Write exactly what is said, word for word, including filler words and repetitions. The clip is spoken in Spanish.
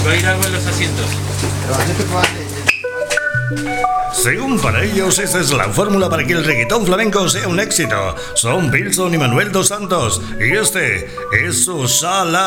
¿Va a ir algo en los asientos? Según para ellos, esa es la fórmula para que el reggaetón flamenco sea un éxito. Son Pilson y Manuel dos Santos, y este es su sala.